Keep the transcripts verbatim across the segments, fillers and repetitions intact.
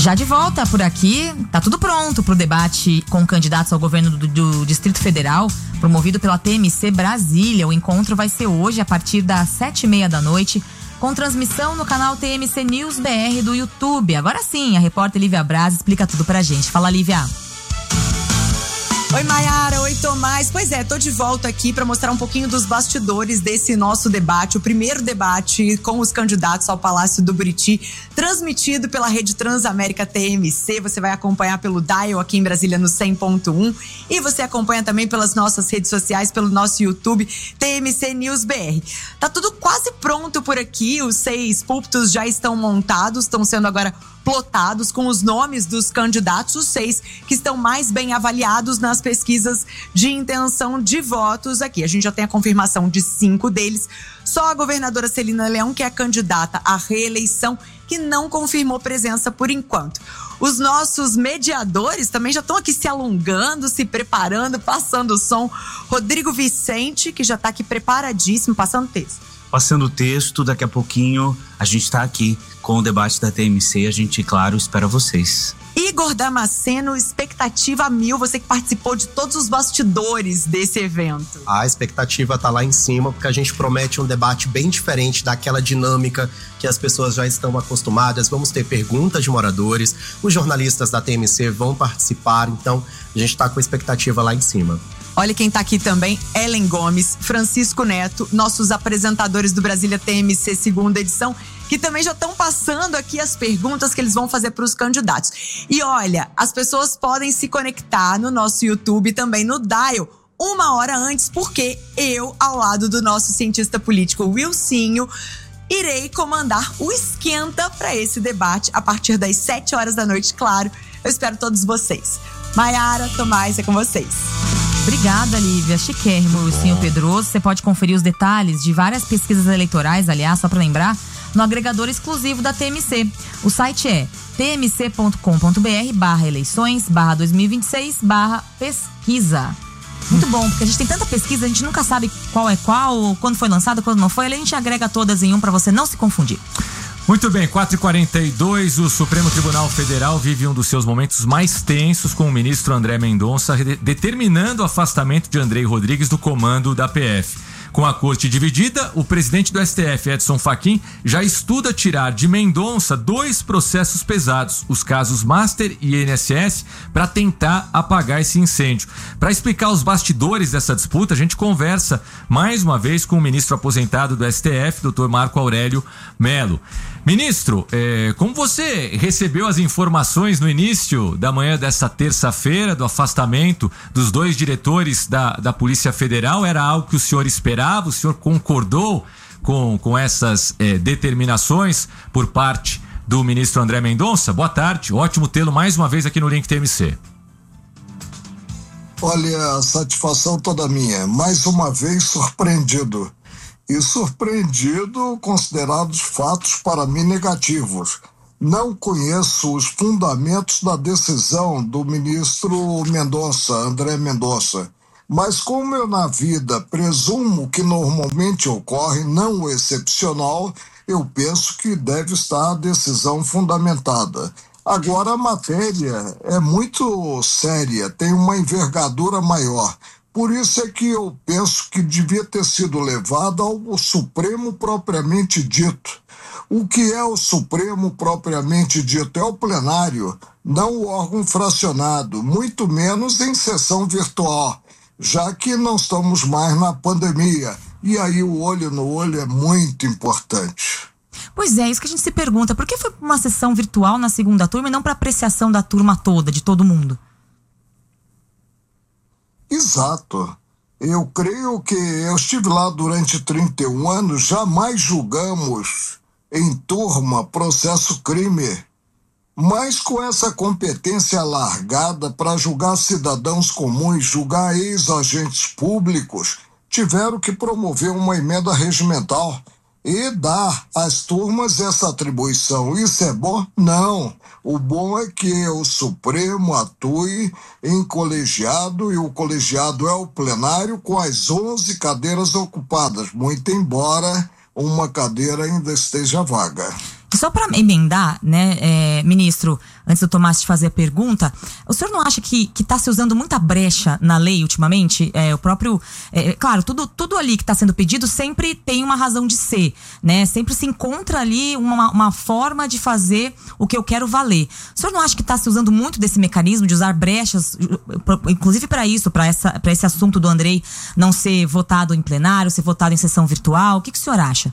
Já de volta por aqui, tá tudo pronto pro debate com candidatos ao governo do, do Distrito Federal, promovido pela T M C Brasília. O encontro vai ser hoje a partir das sete e meia da noite, com transmissão no canal T M C News B R do YouTube. Agora sim, a repórter Lívia Braz explica tudo pra gente. Fala, Lívia. Oi, Maiara. Oi, Tomás. Pois é, tô de volta aqui para mostrar um pouquinho dos bastidores desse nosso debate, o primeiro debate com os candidatos ao Palácio do Buriti, transmitido pela Rede Transamérica T M C. Você vai acompanhar pelo Dial aqui em Brasília no cem ponto um e você acompanha também pelas nossas redes sociais, pelo nosso YouTube T M C News B R. Tá tudo quase pronto por aqui, os seis púlpitos já estão montados, estão sendo agora plotados com os nomes dos candidatos, os seis que estão mais bem avaliados nas pesquisas de intenção de votos aqui. A gente já tem a confirmação de cinco deles. Só a governadora Celina Leão, que é candidata à reeleição, que não confirmou presença por enquanto. Os nossos mediadores também já estão aqui se alongando, se preparando, passando o som. Rodrigo Vicente, que já está aqui preparadíssimo, passando texto. Passando o texto, daqui a pouquinho a gente está aqui com o debate da T M C. A gente, claro, espera vocês. Igor Damasceno, expectativa mil, você que participou de todos os bastidores desse evento. A expectativa tá lá em cima, porque a gente promete um debate bem diferente daquela dinâmica que as pessoas já estão acostumadas. Vamos ter perguntas de moradores, os jornalistas da T M C vão participar, então a gente tá com a expectativa lá em cima. Olha quem tá aqui também, Ellen Gomes, Francisco Neto, nossos apresentadores do Brasília T M C segunda edição, que também já estão passando aqui as perguntas que eles vão fazer para os candidatos. E olha, as pessoas podem se conectar no nosso YouTube também no Dial uma hora antes, porque eu, ao lado do nosso cientista político Wilsinho, irei comandar o esquenta para esse debate a partir das sete horas da noite, claro. Eu espero todos vocês. Maiara, Tomás, é com vocês. Obrigada, Lívia. Chiquérrimo, Wilsinho Pedroso. Você pode conferir os detalhes de várias pesquisas eleitorais, aliás, só para lembrar, no agregador exclusivo da T M C. O site é tmc.com.br barra eleições, barra dois mil e vinte e seis, barra pesquisa. Muito bom, porque a gente tem tanta pesquisa, a gente nunca sabe qual é qual, quando foi lançado, quando não foi. A gente agrega todas em um para você não se confundir. Muito bem, quatro e quarenta e dois, o Supremo Tribunal Federal vive um dos seus momentos mais tensos com o ministro André Mendonça determinando o afastamento de Andrei Rodrigues do comando da P F. Com a corte dividida, o presidente do S T F, Edson Fachin, já estuda tirar de Mendonça dois processos pesados, os casos Master e I N S S, para tentar apagar esse incêndio. Para explicar os bastidores dessa disputa, a gente conversa mais uma vez com o ministro aposentado do S T F, doutor Marco Aurélio Mello. Ministro, é, como você recebeu as informações no início da manhã dessa terça-feira do afastamento dos dois diretores da, da Polícia Federal? Era algo que o senhor esperava? O senhor concordou com, com essas é, determinações por parte do ministro André Mendonça? Boa tarde, ótimo tê-lo mais uma vez aqui no Link T M C. Olha, a satisfação toda minha, mais uma vez surpreendido. E surpreendido, considerados fatos para mim negativos. Não conheço os fundamentos da decisão do ministro Mendonça, André Mendonça. Mas como eu na vida presumo que normalmente ocorre, não o excepcional, eu penso que deve estar a decisão fundamentada. Agora a matéria é muito séria, tem uma envergadura maior. Por isso é que eu penso que devia ter sido levado ao Supremo propriamente dito. O que é o Supremo propriamente dito? É o plenário, não o órgão fracionado, muito menos em sessão virtual, já que não estamos mais na pandemia. E aí o olho no olho é muito importante. Pois é, isso que a gente se pergunta. Por que foi uma sessão virtual na segunda turma e não para apreciação da turma toda, de todo mundo? Exato. Eu creio que eu estive lá durante trinta e um anos, jamais julgamos em turma processo crime, mas com essa competência alargada para julgar cidadãos comuns, julgar ex-agentes públicos, tiveram que promover uma emenda regimental e dar às turmas essa atribuição. Isso é bom? Não. O bom é que o Supremo atue em colegiado, e o colegiado é o plenário com as onze cadeiras ocupadas, muito embora uma cadeira ainda esteja vaga. E só para emendar, né, é, ministro, antes do Tomás te fazer a pergunta, o senhor não acha que está se usando muita brecha na lei ultimamente? É, o próprio, é, claro, tudo, tudo ali que está sendo pedido sempre tem uma razão de ser, né? Sempre se encontra ali uma, uma forma de fazer o que eu quero valer. O senhor não acha que está se usando muito desse mecanismo de usar brechas, inclusive para isso, para essa, para esse assunto do Andrei não ser votado em plenário, ser votado em sessão virtual? O que, que o senhor acha?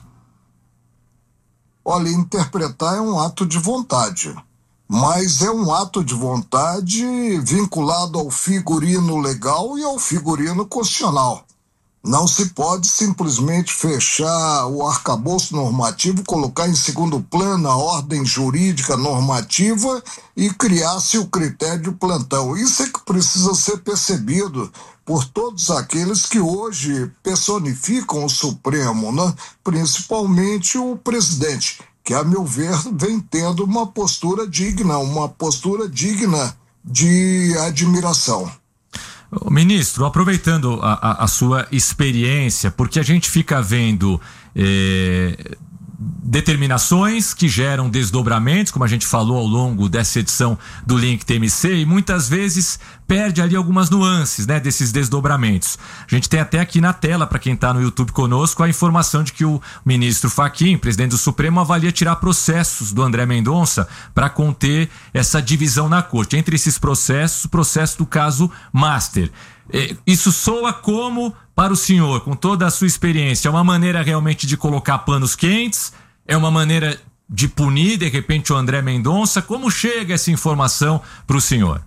Olha, interpretar é um ato de vontade, mas é um ato de vontade vinculado ao figurino legal e ao figurino constitucional. Não se pode simplesmente fechar o arcabouço normativo, colocar em segundo plano a ordem jurídica normativa e criar-se o critério de plantão. Isso é que precisa ser percebido por todos aqueles que hoje personificam o Supremo, né? Principalmente o presidente, que, a meu ver, vem tendo uma postura digna, uma postura digna de admiração. Ministro, aproveitando a, a, a sua experiência, porque a gente fica vendo eh, determinações que geram desdobramentos, como a gente falou ao longo dessa edição do Link T M C, e muitas vezes perde ali algumas nuances, né, desses desdobramentos. A gente tem até aqui na tela, para quem está no YouTube conosco, a informação de que o ministro Fachin, presidente do Supremo, avalia tirar processos do André Mendonça para conter essa divisão na corte. Entre esses processos, o processo do caso Master. Isso soa como, para o senhor, com toda a sua experiência, é uma maneira realmente de colocar panos quentes? É uma maneira de punir, de repente, o André Mendonça? Como chega essa informação para o senhor?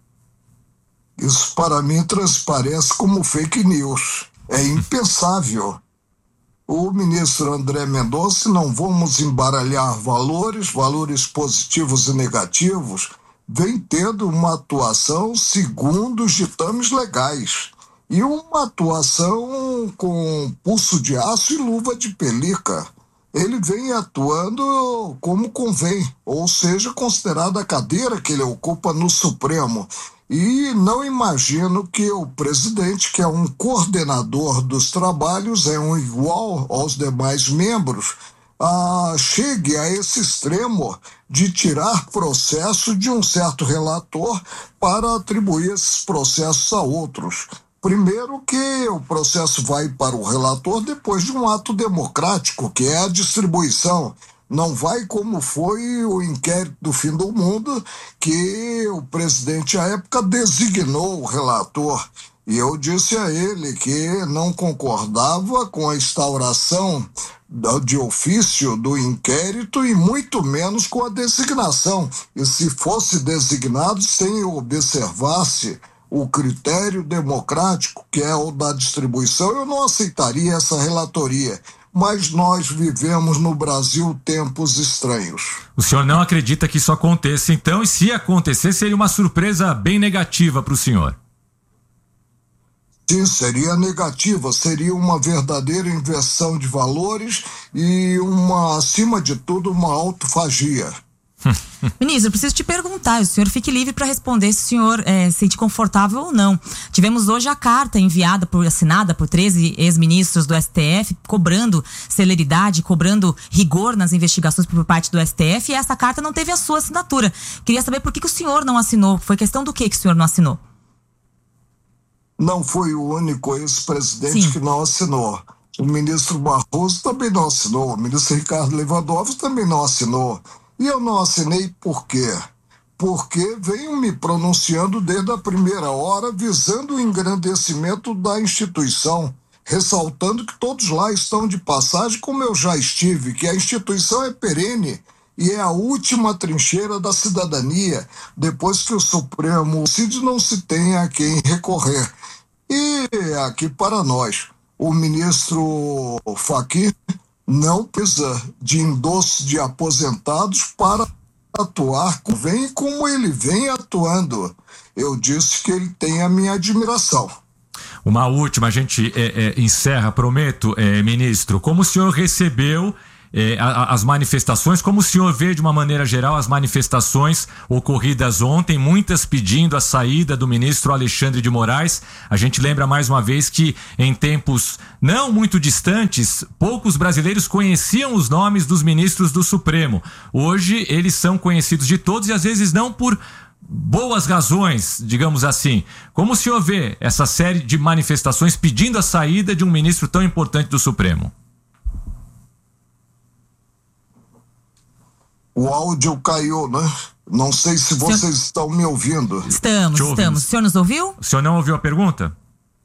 Isso, para mim, transparece como fake news. É impensável. O ministro André Mendonça, não vamos embaralhar valores, valores positivos e negativos, vem tendo uma atuação segundo os ditames legais. E uma atuação com pulso de aço e luva de pelica. Ele vem atuando como convém, ou seja, considerada a cadeira que ele ocupa no Supremo. E não imagino que o presidente, que é um coordenador dos trabalhos, é um igual aos demais membros, ah, chegue a esse extremo de tirar processo de um certo relator para atribuir esses processos a outros. Primeiro que o processo vai para o relator depois de um ato democrático, que é a distribuição. Não vai como foi o inquérito do fim do mundo, que o presidente à época designou o relator. E eu disse a ele que não concordava com a instauração de ofício do inquérito e muito menos com a designação. E se fosse designado sem observar-se o critério democrático, que é o da distribuição, eu não aceitaria essa relatoria. Mas nós vivemos no Brasil tempos estranhos. O senhor não acredita que isso aconteça, então? E se acontecer, seria uma surpresa bem negativa para o senhor? Sim, seria negativa, seria uma verdadeira inversão de valores e, uma, acima de tudo, uma autofagia. Ministro, eu preciso te perguntar, o senhor fique livre para responder se o senhor é, se sente confortável ou não. Tivemos hoje a carta enviada, por, assinada por treze ex-ministros do S T F, cobrando celeridade, cobrando rigor nas investigações por parte do S T F, e essa carta não teve a sua assinatura. Queria saber por que, que o senhor não assinou. Foi questão do que que o senhor não assinou? Não foi o único ex-presidente que não assinou. O ministro Barroso também não assinou. O ministro Ricardo Lewandowski também não assinou. E eu não assinei por quê? Porque venho me pronunciando desde a primeira hora visando o engrandecimento da instituição, ressaltando que todos lá estão de passagem, como eu já estive, que a instituição é perene e é a última trincheira da cidadania, depois que o Supremo decide, não se tem a quem recorrer. E aqui para nós, o ministro Fachin não precisa de endosso de aposentados para atuar vem como ele vem atuando. Eu disse que ele tem a minha admiração. Uma última, a gente é, é, encerra, prometo, é, ministro. Como o senhor recebeu é, a, as manifestações, como o senhor vê de uma maneira geral as manifestações ocorridas ontem, muitas pedindo a saída do ministro Alexandre de Moraes. A gente lembra mais uma vez que em tempos não muito distantes, poucos brasileiros conheciam os nomes dos ministros do Supremo. Hoje eles são conhecidos de todos e às vezes não por boas razões, digamos assim. Como o senhor vê essa série de manifestações pedindo a saída de um ministro tão importante do Supremo? O áudio caiu, né? Não sei se vocês senhor... estão me ouvindo. Estamos, estamos. O senhor nos ouviu? O senhor não ouviu a pergunta?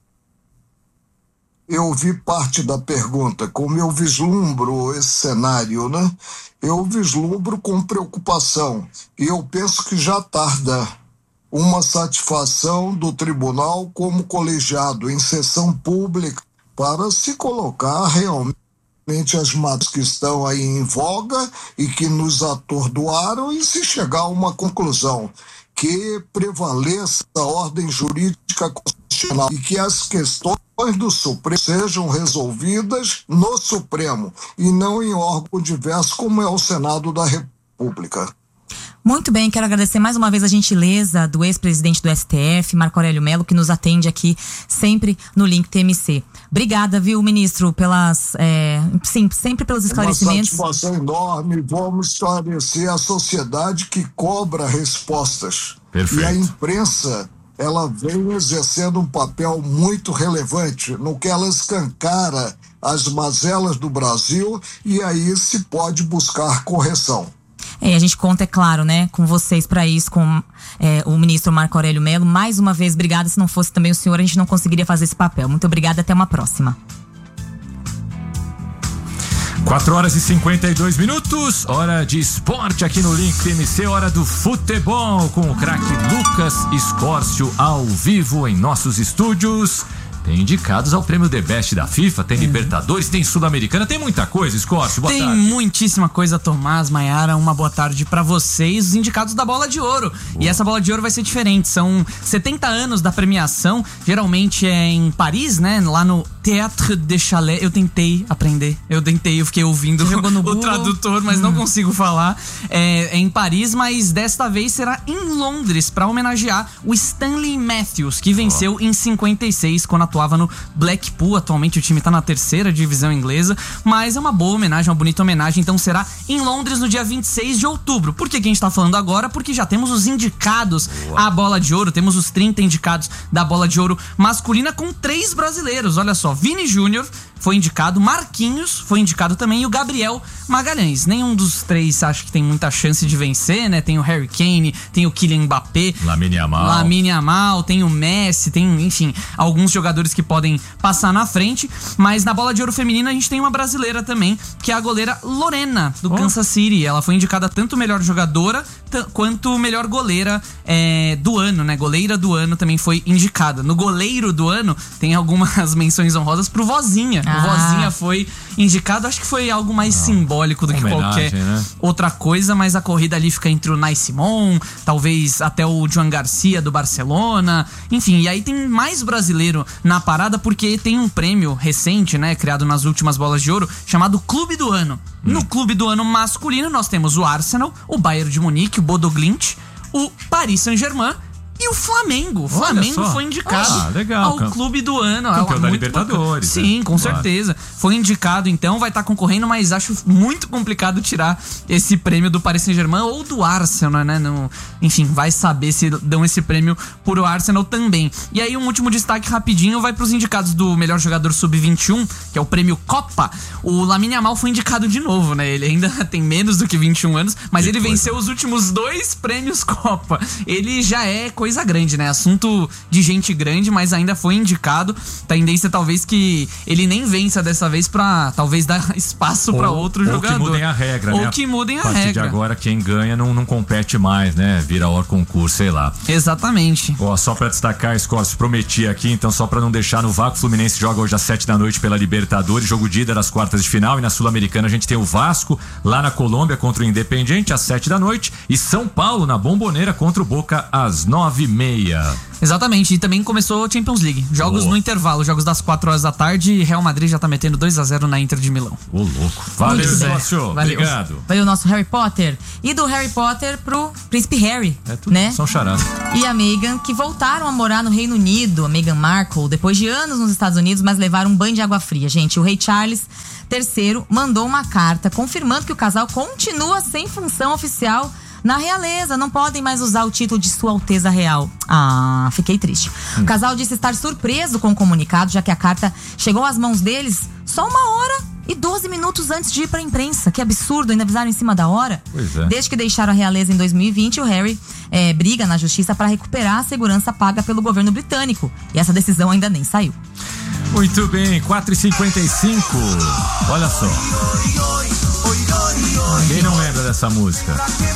Eu ouvi parte da pergunta. Como eu vislumbro esse cenário, né? Eu vislumbro com preocupação. E eu penso que já tarda uma satisfação do tribunal como colegiado em sessão pública para se colocar realmente as matas que estão aí em voga e que nos atordoaram e se chegar a uma conclusão que prevaleça a ordem jurídica constitucional e que as questões do Supremo sejam resolvidas no Supremo e não em órgão diverso como é o Senado da República. Muito bem, quero agradecer mais uma vez a gentileza do ex-presidente do S T F, Marco Aurélio Mello, que nos atende aqui sempre no Link T M C. Obrigada, viu, ministro, pelas, é, sim, sempre pelos esclarecimentos. Uma satisfação enorme. Vamos esclarecer a sociedade que cobra respostas. Perfeito. E a imprensa, ela vem exercendo um papel muito relevante no que ela escancara as mazelas do Brasil e aí se pode buscar correção. É, a gente conta, é claro, né, com vocês para isso, com é, o ministro Marco Aurélio Mello. Mais uma vez, obrigada. Se não fosse também o senhor, a gente não conseguiria fazer esse papel. Muito obrigada, até uma próxima. quatro horas e cinquenta e dois minutos, hora de esporte aqui no Link T M C, hora do futebol com o craque Lucas Escórcio ao vivo em nossos estúdios. Tem indicados ao prêmio The Best da FIFA, tem Libertadores, tem Sul-Americana, tem muita coisa, Escórcio, boa tem tarde. Tem muitíssima coisa, Tomás, Maiara, uma boa tarde pra vocês, os indicados da Bola de Ouro. Boa. E essa Bola de Ouro vai ser diferente, são setenta anos da premiação, geralmente é em Paris, né, lá no Théâtre de Chalet. Eu tentei aprender, eu tentei, eu fiquei ouvindo o tradutor, mas hum. não consigo falar. É, é em Paris, mas desta vez será em Londres, pra homenagear o Stanley Matthews, que venceu oh. em cinquenta e seis, quando atuava no Blackpool. Atualmente o time tá na terceira divisão inglesa, mas é uma boa homenagem, uma bonita homenagem. Então será em Londres no dia vinte e seis de outubro. Por que que a gente tá falando agora? Porque já temos os indicados à Bola de Ouro, temos os trinta indicados da Bola de Ouro masculina com três brasileiros. Olha só, Vini Júnior foi indicado, Marquinhos foi indicado também e o Gabriel Magalhães. Nenhum dos três acho que tem muita chance de vencer, né? Tem o Harry Kane, tem o Kylian Mbappé, Lamine Yamal, Lamine Yamal, tem o Messi, tem, enfim, alguns jogadores que podem passar na frente, mas na Bola de Ouro feminina a gente tem uma brasileira também, que é a goleira Lorena, do oh. Kansas City. Ela foi indicada tanto melhor jogadora t- quanto melhor goleira é, do ano, né? Goleira do ano também foi indicada. No goleiro do ano tem algumas menções honrosas pro Vozinha. Ah. O Vozinha foi indicado, acho que foi algo mais Não. simbólico do Homenagem, que qualquer né? outra coisa, mas a corrida ali fica entre o Nai Simon, talvez até o Joan Garcia do Barcelona, enfim, e aí tem mais brasileiro na parada porque tem um prêmio recente, né, criado nas últimas Bolas de Ouro, chamado Clube do Ano. Hum. No Clube do Ano masculino nós temos o Arsenal, o Bayern de Munique, o Bodo Glimt, o Paris Saint-Germain e o Flamengo. O Flamengo foi indicado ah, legal, ao camp... Clube do Ano. Campeão da Libertadores. Sim, né? com claro. certeza. Foi indicado, então vai estar tá concorrendo, mas acho muito complicado tirar esse prêmio do Paris Saint-Germain ou do Arsenal, né? No, enfim, vai saber se dão esse prêmio por o Arsenal também. E aí um último destaque rapidinho vai pros indicados do melhor jogador sub vinte e um, que é o prêmio Copa. O Lamine Yamal foi indicado de novo, né? Ele ainda tem menos do que vinte e um anos, mas que ele coisa. venceu os últimos dois prêmios Copa. Ele já é coisa grande, né? Assunto de gente grande, mas ainda foi indicado. Tendência talvez que ele nem vença dessa vez pra talvez dar espaço pra outro ou jogador. Ou que mudem a regra, ou né? Ou que mudem a, a partir regra. de agora, quem ganha não, não compete mais, né? Vira hora concurso, sei lá. Exatamente. Ó, só pra destacar, Escórcio, prometi aqui, então só pra não deixar no vácuo, o Fluminense joga hoje às sete da noite pela Libertadores, jogo de ida das quartas de final, e na Sul-Americana a gente tem o Vasco lá na Colômbia contra o Independiente às sete da noite e São Paulo na Bomboneira contra o Boca às nove nove e meia. Exatamente, e também começou a Champions League. Jogos Boa. no intervalo, jogos das quatro horas da tarde. Real Madrid já tá metendo dois a zero na Inter de Milão. Ô, louco. Valeu, Muito bem. sócio. Valeu. Obrigado. Foi o nosso Harry Potter. E do Harry Potter pro Príncipe Harry, É tudo, né? são charadas. E a Meghan, que voltaram a morar no Reino Unido, a Meghan Markle, depois de anos nos Estados Unidos, mas levaram um banho de água fria. Gente, o rei Charles terceiro mandou uma carta confirmando que o casal continua sem função oficial na realeza, não podem mais usar o título de Sua Alteza Real. Ah, fiquei triste. Hum. O casal disse estar surpreso com o comunicado, já que a carta chegou às mãos deles só uma hora e doze minutos antes de ir pra imprensa. Que absurdo, ainda avisaram em cima da hora. Pois é. Desde que deixaram a realeza em dois mil e vinte, o Harry é, briga na justiça para recuperar a segurança paga pelo governo britânico. E essa decisão ainda nem saiu. Muito bem, quatro e cinquenta e cinco. Olha só. Quem não lembra dessa música?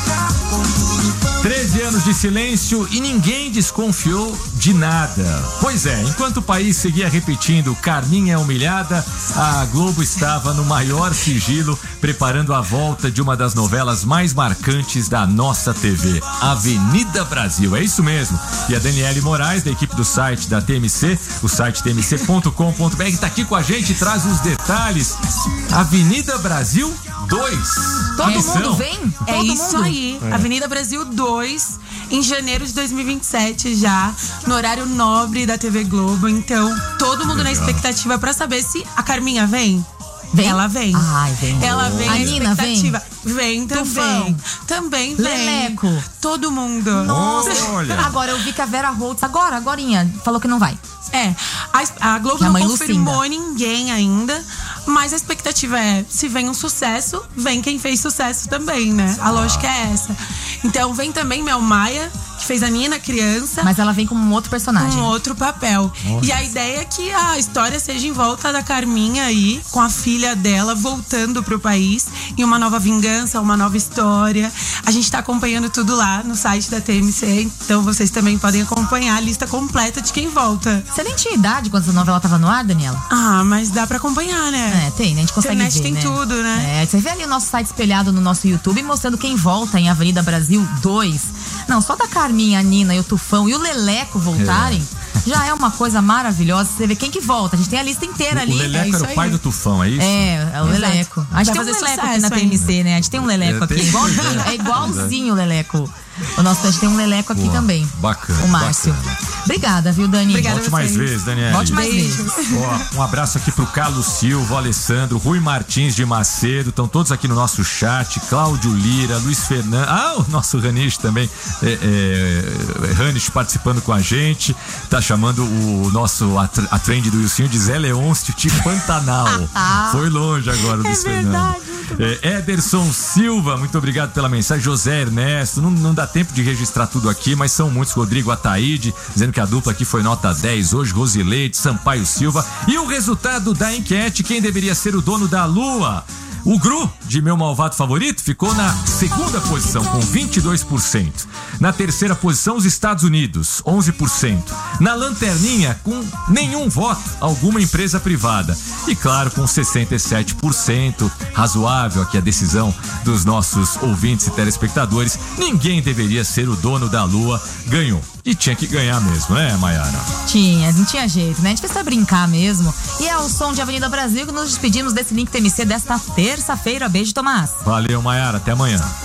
treze anos de silêncio e ninguém desconfiou de nada. Pois é, enquanto o país seguia repetindo Carminha é humilhada, a Globo estava no maior sigilo preparando a volta de uma das novelas mais marcantes da nossa T V, Avenida Brasil. É isso mesmo. E a Daniele Moraes, da equipe do site da T M C, o site t m c ponto com ponto b r, está aqui com a gente e traz os detalhes. Avenida Brasil dois. Todo Missão. mundo vem? É Todo isso mundo? aí. Avenida Brasil dois, em janeiro de dois mil e vinte e sete já, no horário nobre da T V Globo. Então, todo mundo Legal. na expectativa pra saber se a Carminha vem. Vem? Ela vem. Ai, vem. Ela vem A na Nina vem? expectativa. Vem também. Tufão? Também vem. Leleco? Todo mundo. Olha. Agora eu vi que a Vera Holtz, agora, agorinha, falou que não vai. É, a, a Globo Minha não mãe confirmou Lucinda. ninguém ainda, mas a expectativa é, se vem um sucesso, vem quem fez sucesso também, né? A lógica é essa. Então vem também Mel Maia, que fez a Nina criança, Mas ela vem como um outro personagem. com outro papel. E a ideia é que a história seja em volta da Carminha aí, com a filha dela voltando pro país, em uma nova vingança, uma nova história. A gente tá acompanhando tudo lá no site da T M C, então vocês também podem acompanhar a lista completa de quem volta. Você nem tinha idade quando essa novela tava no ar, Daniela? Ah, mas dá pra acompanhar, né? É, tem, né? A gente consegue Internet ver, tem né? tudo, né? É, você vê ali o nosso site espelhado no nosso YouTube mostrando quem volta em Avenida Brasil dois. Não, só da Carminha, a Nina e o Tufão e o Leleco voltarem, já é uma coisa maravilhosa. Você vê quem que volta. A gente tem a lista inteira O ali. Leleco é isso era o aí. pai do Tufão, é isso? É, é o Exato. Leleco. A gente Vai tem um fazer Leleco aqui na sucesso T M C, né? A gente tem um Leleco É, aqui. tem- Igualzinho, é igualzinho o Leleco. O nosso a gente tem um Leleco aqui Boa. também. Bacana, O Márcio. bacana. Obrigada, viu, Dani? Obrigada. Volte mais vocês. vezes, Daniel. Volte mais Beijos. vezes. Ó, um abraço aqui pro Carlos Silva, Alessandro, Rui Martins de Macedo, estão todos aqui no nosso chat, Cláudio Lira, Luiz Fernando, ah, o nosso Ranish também, é, é, Ranish participando com a gente, tá chamando o nosso, a, a trend do Wilson de Zé Leôncio de Pantanal. Foi longe agora, Luiz Fernando. É, Ederson Silva, muito obrigado pela mensagem. José Ernesto, não, não dá tempo de registrar tudo aqui, mas são muitos. Rodrigo Ataíde, dizendo que a dupla aqui foi nota dez hoje. Rosileide, Sampaio Silva. E o resultado da enquete: quem deveria ser o dono da Lua? O Gru, de Meu Malvado Favorito, ficou na segunda posição, com vinte e dois por cento. Na terceira posição, os Estados Unidos, onze por cento. Na lanterninha, com nenhum voto, alguma empresa privada. E claro, com sessenta e sete por cento, razoável aqui a decisão dos nossos ouvintes e telespectadores. Ninguém deveria ser o dono da Lua, ganhou. E tinha que ganhar mesmo, né, Maiara? Tinha, não tinha jeito, né? A gente precisa brincar mesmo. E é o som de Avenida Brasil que nos despedimos desse Link T M C desta terça-feira. Beijo, Tomás. Valeu, Maiara. Até amanhã.